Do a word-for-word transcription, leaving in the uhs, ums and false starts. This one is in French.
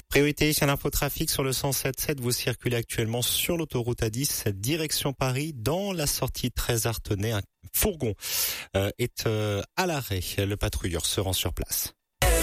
Priorité à l'infotrafic sur le cent sept sept. Vous circulez actuellement sur l'autoroute A dix, direction Paris, dans la sortie très Artenay. Un fourgon euh, est euh, à l'arrêt. Le patrouilleur se rend sur place.